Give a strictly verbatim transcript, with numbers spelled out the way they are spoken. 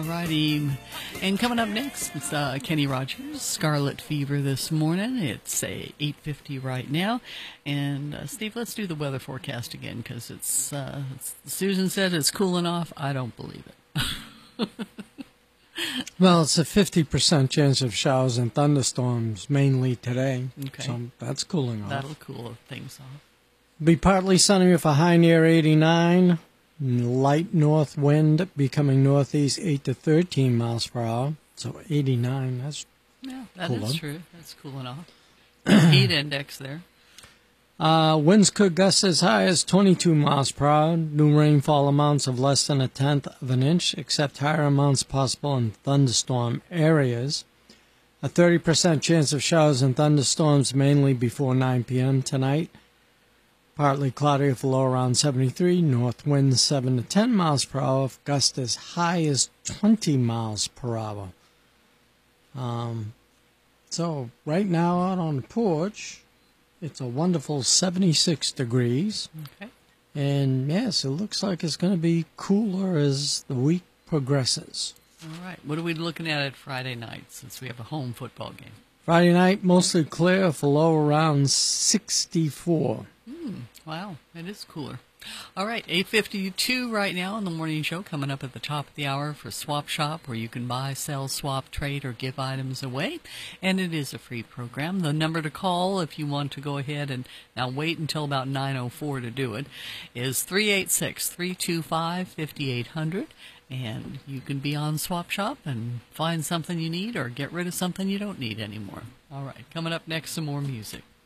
righty. And coming up next, it's uh, Kenny Rogers, Scarlet Fever this morning. It's uh, eight fifty right now. And uh, Steve, let's do the weather forecast again, because it's, uh, it's, Susan said it's cooling off. I don't believe it. Well, it's a fifty percent chance of showers and thunderstorms, mainly today. Okay. So that's cooling off. That'll cool things off. Be partly sunny with a high near eighty-nine. Light north wind becoming northeast eight to thirteen miles per hour. So eighty-nine, that's Yeah, that cooler. is true. That's cooling off. Heat index there. Uh, winds could gust as high as twenty-two miles per hour. New rainfall amounts of less than a tenth of an inch, except higher amounts possible in thunderstorm areas. A thirty percent chance of showers and thunderstorms mainly before nine p.m. tonight. Partly cloudy with a low around seventy-three. North winds seven to ten miles per hour, gusts as high as twenty miles per hour. Um, so right now out on the porch, it's a wonderful seventy-six degrees. Okay. And yes, it looks like it's going to be cooler as the week progresses. All right. What are we looking at at Friday night, since we have a home football game? Friday night, mostly clear with a low around sixty-four. Hmm. Wow, it is cooler. All right, eight fifty-two right now on the morning show, coming up at the top of the hour for Swap Shop, where you can buy, sell, swap, trade, or give items away. And it is a free program. The number to call if you want to go ahead and now wait until about nine oh four to do it is three eight six, three two five, five eight zero zero. And you can be on Swap Shop and find something you need or get rid of something you don't need anymore. All right, coming up next, some more music.